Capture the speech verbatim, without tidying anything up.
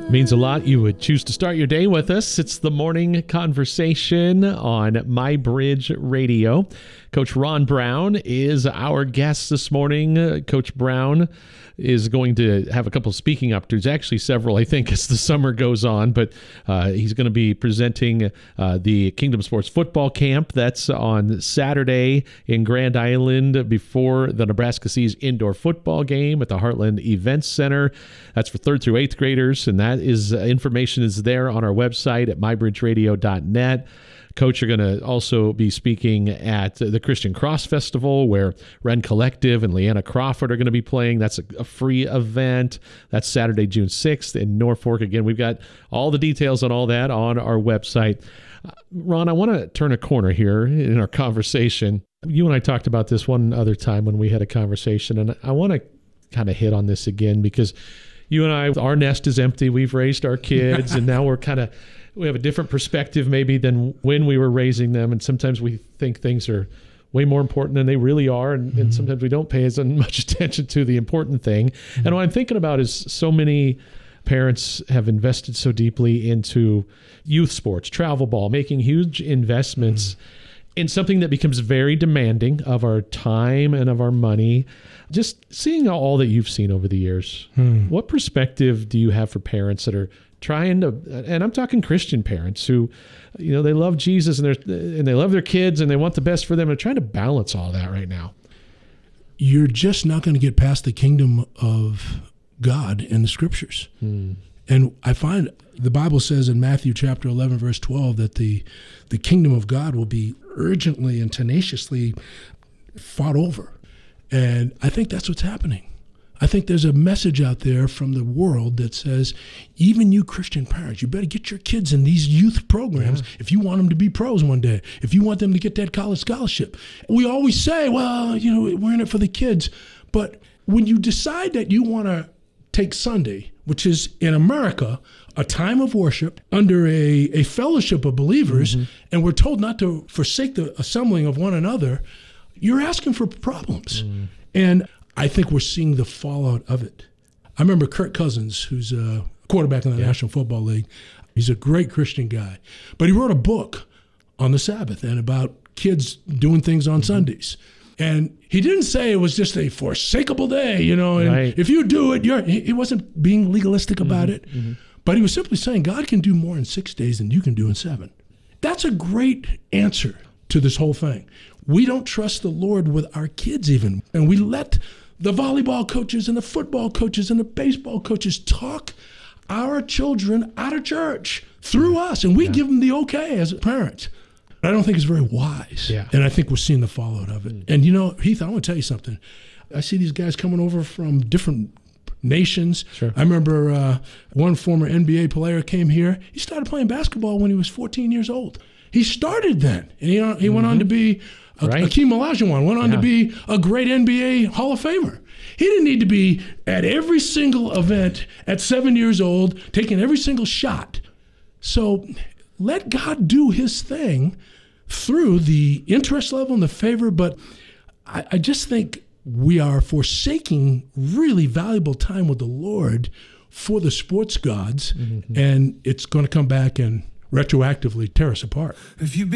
Means a lot you would choose to start your day with us. It's the morning conversation on My Bridge Radio. Coach Ron Brown is our guest this morning. Uh, Coach Brown is going to have a couple of speaking opportunities, actually several, I think, as the summer goes on, but uh, he's going to be presenting uh, the Kingdom Sports Football Camp. That's on Saturday in Grand Island before the Nebraska Seas indoor football game at the Heartland Events Center. That's for third through eighth graders, and that is uh, information is there on our website at my bridge radio dot net. Coach, you're going to also be speaking at the Christian Cross Festival, where Ren Collective and Leanna Crawford are going to be playing. That's a, a free event. That's Saturday, June sixth in Norfolk. Again, we've got all the details on all that on our website. Uh, Ron, I want to turn a corner here in our conversation. You and I talked about this one other time when we had a conversation, and I want to kind of hit on this again because you and I, our nest is empty. We've raised our kids, and now we're kind of we have a different perspective maybe than when we were raising them. And sometimes we think things are way more important than they really are. And, mm-hmm. and sometimes we don't pay as much attention to the important thing. Mm-hmm. And what I'm thinking about is so many parents have invested so deeply into youth sports, travel ball, making huge investments mm-hmm. in something that becomes very demanding of our time and of our money. Just seeing all that you've seen over the years, hmm. what perspective do you have for parents that are trying to, and I'm talking Christian parents who, you know, they love Jesus and they're and they love their kids and they want the best for them. They're trying to balance all that right now. You're just not going to get past the kingdom of God in the scriptures. Hmm. And I find the Bible says in Matthew chapter eleven, verse twelve, that the the kingdom of God will be urgently and tenaciously fought over. And I think that's what's happening. I think there's a message out there from the world that says, even you Christian parents, you better get your kids in these youth programs yeah. if you want them to be pros one day, if you want them to get that college scholarship. We always say, well, you know, we're in it for the kids. But when you decide that you want to take Sunday, which is in America, a time of worship under a, a fellowship of believers, mm-hmm. and we're told not to forsake the assembling of one another, you're asking for problems. Mm. And I think we're seeing the fallout of it. I remember Kirk Cousins, who's a quarterback in the yeah. National Football League. He's a great Christian guy. But he wrote a book on the Sabbath and about kids doing things on mm-hmm. Sundays. And he didn't say it was just a forsakable day, you know, and right. if you do it, you're, he wasn't being legalistic about mm-hmm. it. Mm-hmm. But he was simply saying God can do more in six days than you can do in seven. That's a great answer to this whole thing. We don't trust the Lord with our kids even. And we let the volleyball coaches and the football coaches and the baseball coaches talk our children out of church through us. And we yeah. give them the okay as parents. I don't think it's very wise. Yeah. And I think we're seeing the fallout of it. Mm. And you know, Heath, I want to tell you something. I see these guys coming over from different nations. Sure. I remember uh, one former N B A player came here. He started playing basketball when he was fourteen years old. He started then. And he, he mm-hmm. went on to be A- right. Akeem Olajuwon went on yeah. to be a great N B A Hall of Famer. He didn't need to be at every single event at seven years old, taking every single shot. So let God do his thing through the interest level and the favor. But I, I just think we are forsaking really valuable time with the Lord for the sports gods, mm-hmm. and it's going to come back and retroactively tear us apart. If you've been